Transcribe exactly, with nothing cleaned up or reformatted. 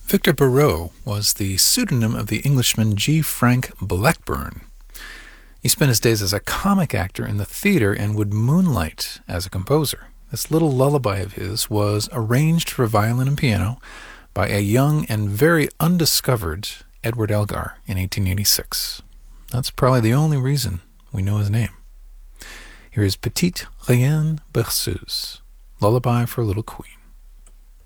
Victor Barreau was the pseudonym of the Englishman G. Frank Blackburn. He spent his days as a comic actor in the theater and would moonlight as a composer. This little lullaby of his was arranged for violin and piano by a young and very undiscovered Edward Elgar in eighteen eighty-six. That's probably the only reason we know his name. Here is Petite Reine Berceuse, Lullaby for a Little Queen.